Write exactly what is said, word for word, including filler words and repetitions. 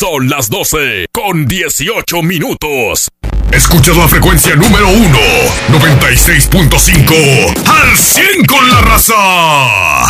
Son las doce con dieciocho minutos. Escuchas la frecuencia número uno, noventa y seis punto cinco, al cien con la raza.